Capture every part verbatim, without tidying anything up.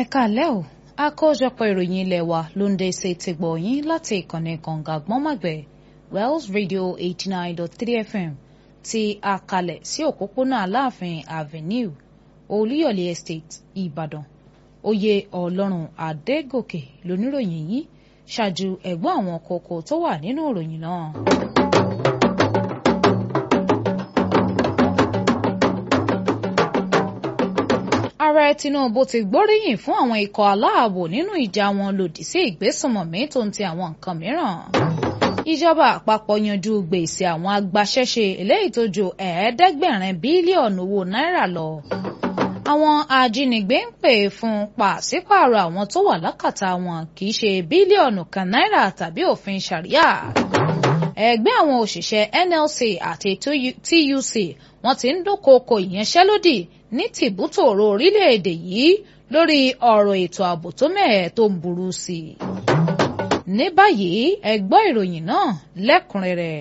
Ẹ káalẹ́ o, àkójọpọ̀ ìròyìn ilé wa ló ń dé sí ti gbọ̀ yín láti ìkànnì kànga Gbọ́nmàgbẹ̀ Wells Radio eighty nine dot three F M tí a kalẹ̀ sí òpópónà Aláàfin Avenue, Olúyọ̀lé Estate, Ìbàdàn. Oyè Ọlọ́run Adégòkè lóníròyìn yìí, ṣáájú ẹ̀gbọ́n àwọn kókó tó wà nínú ìròyìn náà. Ààrẹ Tinubu ti gbóríyìn fún àwọn ikọ̀ aláàbò nínú ìjà wọn lòdì sí ìgbésùnmọ̀mí tó ń ti àwọn nǹkan mìíràn. Ìjọba àpapọ̀ yanjú gbèsè àwọn agbaṣẹ́ṣe eléyìí tó ju ẹ̀ẹ́dẹ́gbẹ̀rin bílíọ̀nù owó náírà lọ. Àwọn ajínigbé ń pè fún pàṣípààrọ̀ àwọn tó wà lákàtà wọn kì í ṣe bílíọ̀nù kan náírà tàbí òfin ṣàríà. Ẹgbẹ́ àwọn òṣìṣẹ́ N L C àti T U C wọ́n ti ń dúnkookò ìyanṣẹ́lódì ní tìbútòrò orílẹ̀-èdè yìí lórí ọ̀rọ̀ ètò ààbò tó mẹ́hẹ̀ tó ń burú sí i. Ní báyìí, ẹ gbọ́ ìròyìn náà lẹ́kùnrẹ́rẹ́.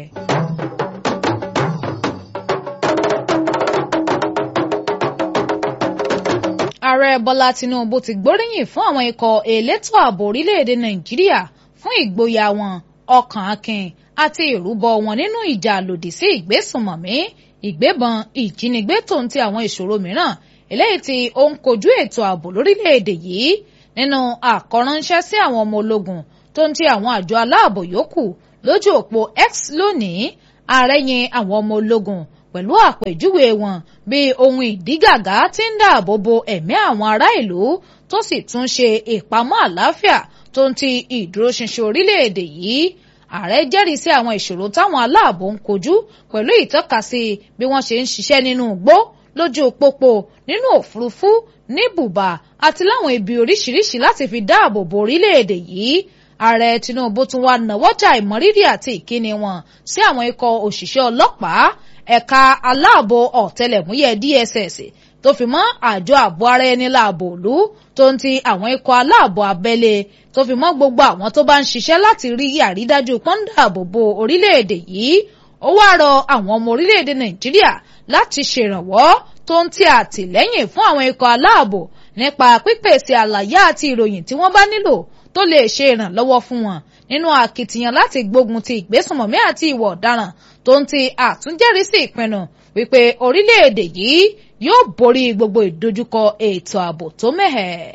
Ààrẹ Bọ́lá Tinubu ti gbóríyìn fún àwọn ikọ̀ elétò ààbò orílẹ̀-èdè Nàìjíríà fún ìgboyà wọn, ọkàn akin àti ìrúbọ wọn nínú ìjà lòdì sí ìgbésùnmọ̀mí, ìgbébọn, ìjínigbé tó ń ti àwọn ìṣòro mìíràn eléyìí tí ó ń kojú ètò ààbò lórílẹ̀-èdè yìí. Nínú àkọ́ránṣẹ́ sí àwọn ọmọ ológun tó ń ti àwọn àjọ aláàbò yòókù lójú òpó X lónìí, ààrẹ yin àwọn ọmọ ológun pẹ̀lú àpèjúwe wọn bí ohun ìdígàgá tí ń dáàbò bo ẹ̀mí àwọn ará ìlú tó sì tún ṣe ìpamọ́ àlàáfíà tó ń ti ìdúróṣinṣin orílẹ̀-èdè yìí. Ààrẹ jẹ́rìí sí àwọn ìṣòro táwọn aláàbò ń kojú pẹ̀lú ìtọ́kasí bí wọ́n ṣe ń ṣiṣẹ́ nínú igbó, lójú pópó, nínú òfurufú, ní bùbá àti láwọn ibi oríṣiríṣi láti fi dáàbò bo orílẹ̀-èdè yìí. Ààrẹ Tinubu tún wá nawọ́jà ìmọrírì àti ìkíni wọn sí àwọn ikọ̀ òṣìṣẹ́ ọlọ́pàá, ẹ̀ka aláàbò ọ̀tẹlẹ̀múyẹ́ D S S tó fi mọ́ àjọ ààbò ara ẹni láàbò ìlú tó ń ti àwọn ikọ̀ aláàbò abẹ́lé tó fi mọ́ gbogbo àwọn tó bá ń ṣiṣẹ́ láti rí àrídájú pọ́ńdààbò bo orílẹ̀-èdè yìí. Ó wá rọ àwọn ọmọ orílẹ̀-èdè Nàìjíríà láti ṣèrànwọ́ tó ń ti àtìlẹ́yìn fún àwọn ikọ̀ aláàbò nípa pípèsè àlàyé àti ìròyìn tí wọ́n bá nílò tó lè ṣe ìrànlọ́wọ́ fún wọn nínú akitiyan láti gbógun ti ìgbésùnmọ̀mí àti ìwà ọ̀daràn tó ń ti àtúnjẹ́rìísí ìpinnu wípé orílẹ̀-èdè yìí yóò borí gbogbo ìdojúkọ ètò ààbò tó mẹ́hẹ̀.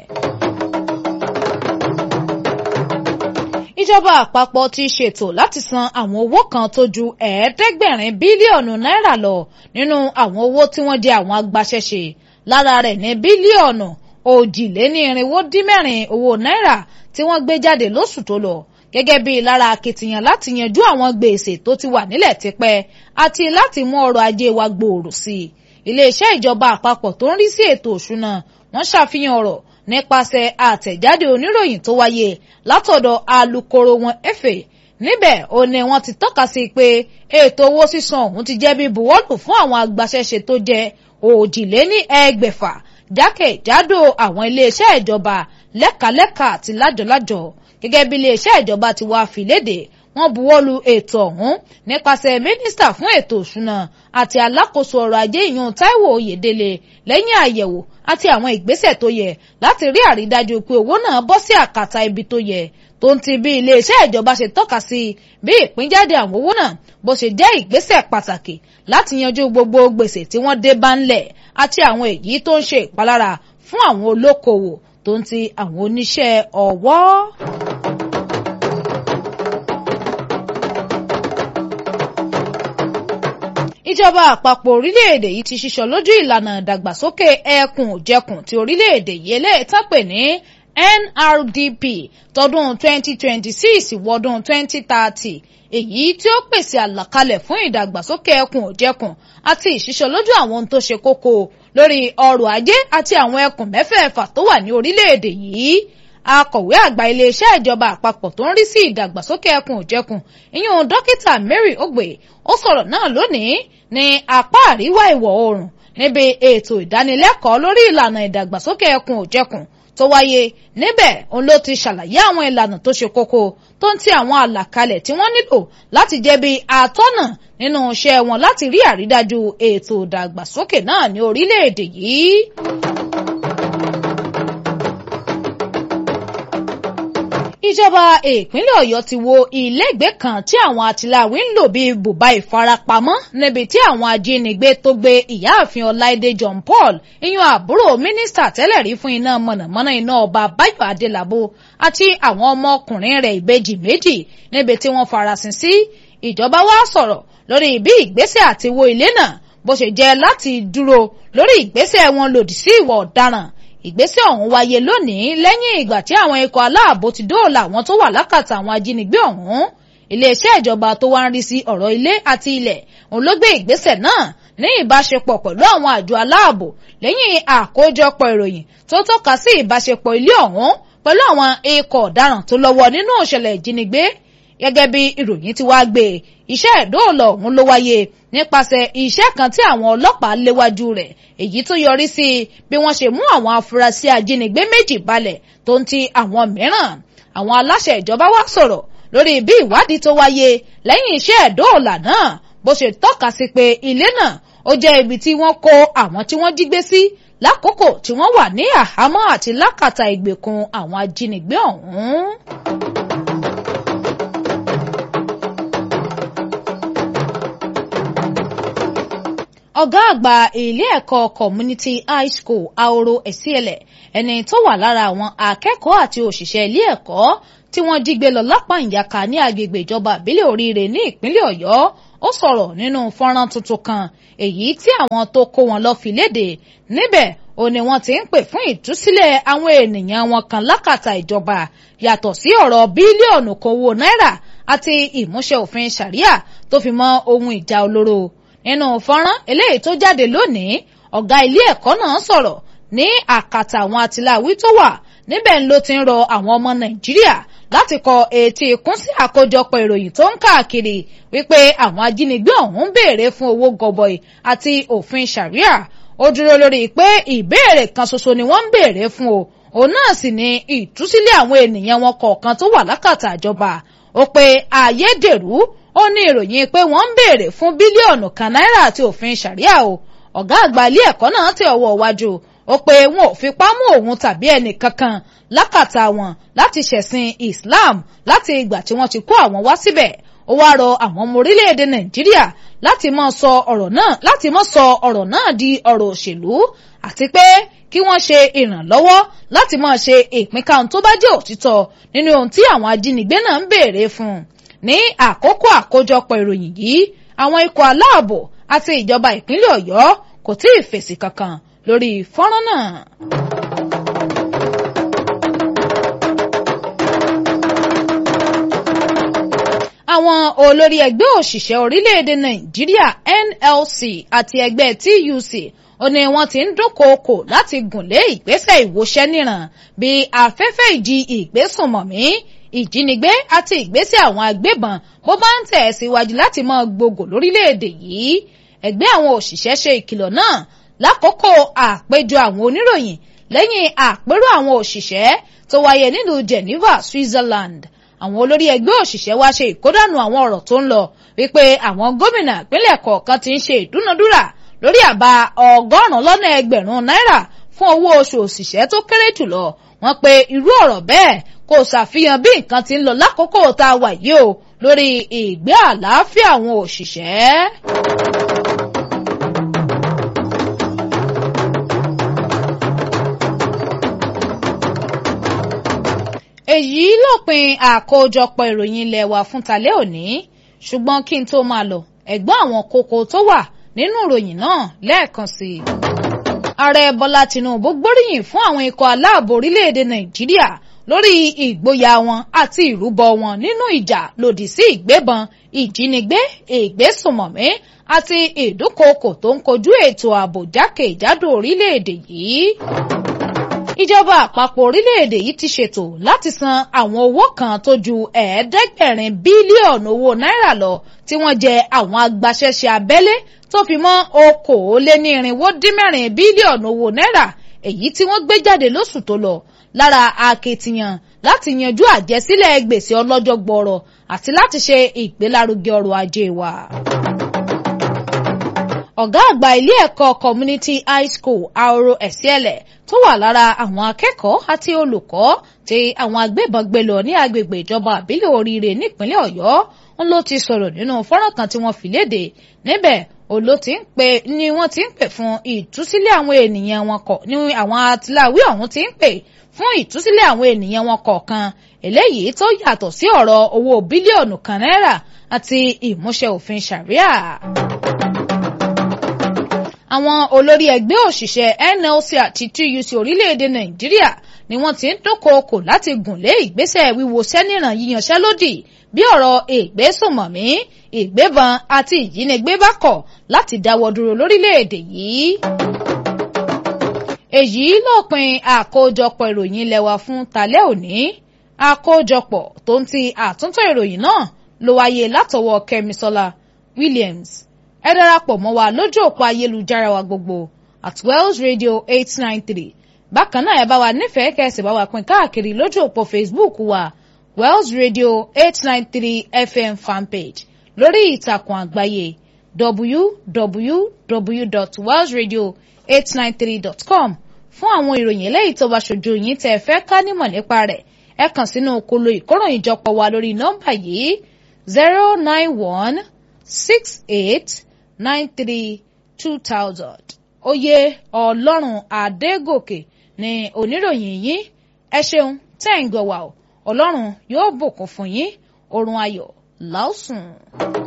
Ìjọba àpapọ̀ ti ṣètò láti san àwọn owó kan tó ju ẹ̀ẹ́dẹ́gbẹ̀rin bílíọ̀nù náírà lọ nínú àwọn owó tí wọ́n jẹ àwọn agbaṣẹ́ṣe. Lára rẹ̀ ní bílíọ̀nù òjìlénírínwó-dín-mẹ́rin owó náírà tí wọ́n gbé jáde lóṣù tó lọ gẹ́gẹ́ bí lára akitiyan láti yanjú àwọn gbèsè tó ti wà nílẹ̀ tipẹ́ àti láti mú ọrọ̀ ajé wa gbòòrò sí i. Iléeṣẹ́ ìjọba àpapọ̀ tó ń rí sí ètò òṣùnà wọ́n ṣàfihàn ọ̀rọ̀ nípasẹ̀ àtẹ̀jáde oníròyìn tó wáyé látọ̀dọ̀ alukoro wọn Efe. Níbẹ̀ ó ní wọ́n ti tọ́ka sí pé ètò owó sísan ọ̀hún ti jẹ́ bí buwọ́lù fún àwọn agbaṣẹ́ṣe tó jẹ́ òjìléní ẹgbẹ̀fà jákèjádò àwọn iléeṣẹ́ ìjọba lẹ́kalẹ́ka àti lájọlájọ. Gẹ́gẹ́ bí iléeṣẹ́ ìjọba ti wá fi léde, wọ́n buwọ́lù ètò ọ̀hún nípasẹ̀ mínísítà fún ètò òṣùnà àti alákòóso ọrọ̀ ajé ìyún Táíwò Oyèdélé lẹ́yìn àyẹ̀wò àti àwọn ìgbésẹ̀ tó yẹ láti rí àrídájú pé owó náà bọ́ sí àkàtà ibi tó yẹ, tó ń ti bí iléeṣẹ́ ìjọba ṣe tọ́ka sí bí ìpínjáde àwọn owó náà bó ṣe jẹ́ ìgbésẹ̀ pàtàkì láti yanjú gbogbo gbèsè tí wọ́n dé bá ńlẹ̀ àti àwọn èyí tó ń ṣe ìpalára fún àwọn olókoòwò tó ń ti àwọn oníṣẹ́ ọwọ́. Ìjọba àpapọ̀ orílẹ̀-èdè yìí ti ṣiṣọ́ lójú ìlànà ìdàgbàsókè ẹkùn òjẹkùn ti orílẹ̀-èdè yìí eléyìí tán pè ní N R D P tọdún twenty twenty-six wọdún twenty thirty, èyí tí ó pèsè àlàkalẹ̀ fún ìdàgbàsókè ẹkùn òjẹkùn àti ìṣiṣọ́ lójú àwọn ohun tó ṣe kókó lórí ọrọ̀ ajé àti àwọn ẹkùn mẹ́fẹ̀ẹ̀fà tó wà ní orílẹ̀-èdè yìí. Akọ̀wé àgbà iléeṣẹ́ ìjọba àpapọ̀ tó ń rí sí ìdàgbàsókè ẹkùn òjẹkùn ìyún dókítà Mary Ogbe ó sọ̀rọ̀ náà lónìí ní apá àríwá ìwọ̀ oòrùn níbi ètò ìdánilẹ́kọ̀ọ́ lórí ìlànà ìdàgbàsókè ẹkùn òjẹkùn tó wáyé. Níbẹ̀ òun ló ti ṣàlàyé àwọn ìlànà tó ṣe kókó tó ń ti àwọn àlàkalẹ̀ tí wọ́n nílò láti jẹ́ bí atọ́nà nínú iṣẹ́ wọn láti rí àrídájú ètò ìdàgbàsókè náà ní orílẹ̀-èdè yìí. ìjọba ìpínlẹ̀ Ọ̀yọ́ ti wo ilégbèé kan tí àwọn àtìláwí ń lò bíi bùbá ìfarapamọ́ níbi tí àwọn ajínigbé tó gbé ìyáàfin Ọláìdé John Paul ìyún àbúrò mínísítà tẹ́lẹ̀ rí fún iná mọ̀nàmọ́ná iná ọba Báyọ̀ Adélabú àti àwọn ọmọkùnrin rẹ̀ ìbejì méjì níbi tí wọ́n farasin sí. Ìjọba wá sọ̀rọ̀ lórí bí ìgbésẹ̀ àti wo ilé náà bó ṣe jẹ́ láti dúró lórí ìgbésẹ̀ wọn lòdì sí ìwà ọ̀daràn. Ìgbésẹ̀ ọ̀hún wáyé lónìí lẹ́yìn ìgbà tí àwọn ikọ̀ aláàbò ti dóòlà àwọn tó wà lákàtà àwọn ajínigbé ọ̀hún. Iléeṣẹ́ ìjọba tó wá ń rí sí ọ̀rọ̀ ilé àti ilẹ̀ òun ló gbé ìgbésẹ̀ náà ní ìbáṣepọ̀ pẹ̀lú àwọn àjọ aláàbò lẹ́yìn àkójọpọ̀ ìròyìn tó tọ́ka sí ìbáṣepọ̀ ilé ọ̀hún pẹ̀lú àwọn ikọ̀ ọ̀daràn tó lọ́wọ́ nínú ìṣẹ̀lẹ̀ ìjínigbé. Gẹ́gẹ́ bí ìròyìn ti wá gbé, iṣẹ́ ìdóòlà ọ̀hún ló wáyé nípasẹ̀ iṣẹ́ kan tí àwọn ọlọ́pàá léwájú rẹ̀, èyí tó yọrí sí bí wọ́n ṣe mú àwọn afurasí ajínigbé méjì balẹ̀ tó ń ti àwọn mìíràn. Àwọn aláṣẹ ìjọba wá sọ̀rọ̀ lórí bí ìwádìí tó wáyé lẹ́yìn iṣẹ́ ìdóòlà náà bó ṣe tọ́ka sí pé ilé náà ó jẹ́ ibi tí wọ́n kó àwọn tí wọ́n jí gbé sí lákòókò tí wọ́n wà ní àhámọ́ àti lákàtà ìgbèkùn àwọn ajínigbé ọ̀hún. Ọ̀gá àgbà ilé ẹ̀kọ́ community high school Ahoro Esiele, ẹni tó wà lára àwọn akẹ́kọ̀ọ́ àti òṣìṣẹ́ ilé ẹ̀kọ́ tí wọ́n jí gbé lọ lápá ìyàkà ní agbègbè ìjọba ìbílẹ̀ Oríire ní ìpínlẹ̀ Ọ̀yọ́, ó sọ̀rọ̀ nínú fọ́nrán tuntun kan èyí tí àwọn tó kó wọn lọ fi léde. Níbẹ̀ ó ní wọ́n ti ń pè fún ìtúsílẹ̀ àwọn ènìyàn wọn kan lákàtà ìjọba yàtọ̀ sí ọ̀rọ̀ bílíọ̀nù kan owó náírà àti ìmúṣẹ òfin ṣàríà tó fi mọ́ ohun ìjà olóró. Nínú fọ́nrán eléyìí tó jáde lónìí, ọ̀gá ilé ẹ̀kọ́ náà sọ̀rọ̀ ní àkàtà àwọn àtìláwí tó wà níbẹ̀ ló ti ń rọ àwọn ọmọ Nàìjíríà láti kọ etí ikún sí àkójọpọ̀ ìròyìn tó ń káàkiri wípé àwọn ajínigbé ọ̀hún béèrè fún owó gọbọi àti òfin ṣàríà. Ó dúró lórí pé ìbéèrè kan ṣoṣo ni wọ́n ń béèrè fún o, òun náà sì ni ìtúsílẹ̀ àwọn ènìyàn wọn kọ̀ọ̀kan tó wà lákàtà ìjọba. Ó pe ayédèrú ó ní ìròyìn pé wọ́n ń béèrè fún bílíọ̀nù kan náírà àti òfin ṣàríà o. Ọ̀gá àgbà ilé ẹ̀kọ́ náà tẹ ọwọ́ wájú, ó pé wọn ò fipá mú òun tàbí ẹnì kankan lákàtà wọn láti ṣẹ̀sìn Islam láti ìgbà tí wọ́n ti kó àwọn wá síbẹ̀. Ó wá rọ àwọn ọmọ orílẹ̀-èdè Nàìjíríà láti má sọ ọ̀rọ̀ náà láti má sọ ọ̀rọ̀ náà di ọ̀rọ̀ òṣèlú àti pé kí wọ́n ṣe ìrànlọ́wọ́ láti máa ṣe ìpínkáhùn tó bá jẹ́ òtítọ́ nínú ohun tí àwọn ajínigbé náà ń béèrè fún. Ní àkókò àkójọpọ̀ ìròyìn yìí, àwọn ikọ̀ aláàbò àti ìjọba ìpínlẹ̀ Ọ̀yọ́ kò tí ì fèsì kankan lórí fọ́nrán náà. Àwọn olórí ẹgbẹ́ òṣìṣẹ́ orílẹ̀-èdè Nàìjíríà N L C àti ẹgbẹ́ T U C ó ní wọ́n ti ń dúnkookò láti gùnlé ìgbésẹ̀ ìwòṣẹ́ níran bí afẹ́fẹ́ ìjì ìgbésùnmọ̀mí, ìjínigbé àti ìgbésẹ̀ àwọn agbébọn bó bá ń tẹ̀ síwájú láti máa gbogbo lórílẹ̀-èdè yìí. Ẹgbẹ́ àwọn òṣìṣẹ́ ṣe ìkìlọ̀ náà lákòókò àpéjọ àwọn oníròyìn lẹ́yìn àpérò àwọn òṣìṣẹ́ tó wáyé nílùú Geneva, Switzerland. Àwọn olórí ẹgbẹ́ òṣìṣẹ́ wá ṣe ìkódànù àwọn ọ̀rọ̀ tó ń lọ wípé àwọn gómìnà ìpínlẹ̀ kọ̀ọ̀kan ti ń ṣe ìdúnadúrà lórí àbá ọgọ́rùn-ún lọ́nà ẹgbẹ̀rún náírà fún owó oṣù òṣìṣẹ́ tó kéré jùlọ. Wọ́n pe irú ọ̀rọ̀ bẹ́ẹ̀ kò ṣàfihàn bí nǹkan ti ń lọ lákòókò tá a wà yìí o lórí ìgbé àlàáfíà àwọn òṣìṣẹ́. Èyí lópin àkójọpọ̀ ìròyìn ilé wa fún talẹ́ òní, ṣùgbọ́n kí n tó máa lọ, ẹ gbọ́ àwọn kókó tó wà nínú ìròyìn náà lẹ́ẹ̀kan sí i. Ààrẹ Bọ́lá Tinubu gbóríyìn fún àwọn ikọ̀ aláàbò orílẹ̀-èdè Nàìjíríà lórí ìgboyà wọn àti ìrúbọ wọn nínú ìjà lòdì sí ìgbébọn, ìjínigbé, ìgbésùnmọ̀mí àti ìdúnkookò tó ń kojú ètò ààbò jákèjádò orílẹ̀-èdè yìí. Ìjọba àpapọ̀ orílẹ̀-èdè yìí ti ṣètò láti san àwọn owó kan tó ju ẹ̀ẹ́dẹ́gbẹ̀rin bílíọ̀nù owó náírà lọ tí wọ́n jẹ àwọn agbaṣẹ́ṣe abẹ́lé tó fi mọ́ okòólénírínwó dín mẹ́rin bílíọ̀nù owó náírà èyí tí wọ́n gbé jáde lóṣù tó lọ lára akitiyan láti yanjú àjẹsílẹ̀ gbèsè ọlọ́jọ́ gbọọrọ àti láti ṣe ìgbélárugẹ ọrọ̀ ajé wa. ọ̀gá àgbà ilé ẹ̀kọ́ community high school Aoro Esiele tó wà lára àwọn akẹ́kọ̀ọ́ àti olùkọ́ tí àwọn agbébọn gbé lọ ní agbègbè ìjọba àbílẹ̀ Oríire nípínlẹ̀ Ọ̀yọ́ ń ló ti sọ̀rọ̀ nínú fọ́nrán kan tí wọ́n fi léde níbẹ̀ oló ti ń pè ní wọ́n ti ń pè fún ìtúsílẹ̀ àwọn ènìyàn wọn kọ̀ ní àwọn atiláwí ọ̀hún ti ń pè fún ìtúsílẹ̀ àwọn ènìyàn wọn kọ̀ọ̀kan eléyìí tó yàtọ̀ sí ọ̀rọ̀ owó bílíọ̀nù kan náírà àti ìmúṣẹ òfin ṣàríà. Àwọn olórí ẹgbẹ́ òṣìṣẹ́ N L C àti T U C orílẹ̀-èdè Nàìjíríà ni wọ́n ti ń dúnkookò láti gùnlé ìgbésẹ̀ wíwo sẹ́nìràn yíyanṣẹ́lódì bí ọ̀rọ̀ ìgbésùnmọ̀mí ìgbébọn àti ìjínigbé bá kọ̀ láti dáwọ́ dúró lórílẹ̀-èdè yìí. Èyí lópin àkójọpọ̀ ìròyìn ilé wa fún talẹ́ òní. Àkójọpọ̀ tó ń ti àtúntò ìròyìn náà ló wáyé látọwọ́ Kẹ́misọ́lá Williams. Ẹ darapọ̀ mọ́ wa lójú òpó ayélujára wa gbogbo at Wells Radio eight nine three. Bákan náà ẹ bá wa nífẹ̀ẹ́ kẹ́sì bá wa pín káàkiri lójú òpó Facebook wa Wells Radio eight nine three F M fanpage lórí ìtàkùn àgbáyé w w w dot wells radio eight nine three dot com fún àwọn ìròyìn eléyìí tó bá ṣojú yín tẹ́ fẹ́ ká nímọ̀ nípa rẹ̀ ẹ kàn sínú kolo ìkóròyìnjọpọ̀ wa lórí nọ́mbà yìí zero nine one six eight nine three two thousand. Oyè Ọlọ́run Adégòkè ni oníròyìn yín. Ẹ ṣeun tẹ́ ń gbọ́ wa o. Ọlọ́run yóò bùkún fún yín. Oorun ayọ̀ láòsùn.